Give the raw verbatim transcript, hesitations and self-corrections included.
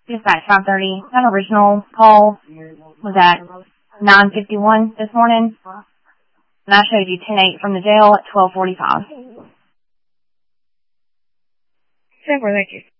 Dispatch five thirty. That original call was at nine fifty-one this morning, and I showed you ten eight from the jail at twelve forty-five. Super, thank you.